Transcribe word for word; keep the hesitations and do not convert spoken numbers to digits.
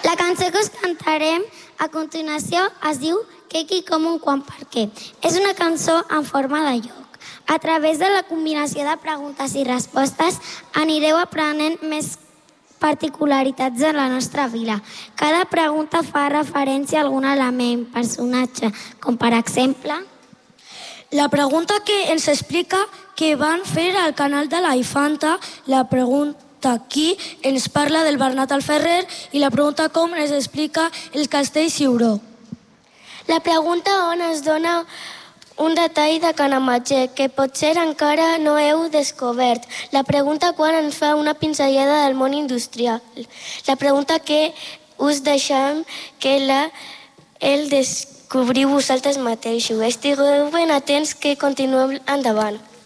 La cançó que us cantarem a continuació es diu Què, qui, com, on, quan, per què. És una cançó en forma de lloc. A través de la combinació de preguntes i respostes anireu aprenent més particularitats de la nostra vila. Cada pregunta fa referència a algun element, personatge, com per exemple... La pregunta que ens explica què van fer al canal de la Infanta, la pregunta qui ens parla del Bernat al Ferrer i la pregunta com ens explica el castell Ciuró. La pregunta on es dona un detall de Canamatger que potser encara no heu descobert. La pregunta quan ens fa una pinzellada del món industrial. La pregunta que us deixem que la, el descobriu vosaltres mateixos. Estigueu ben atents que continuem endavant.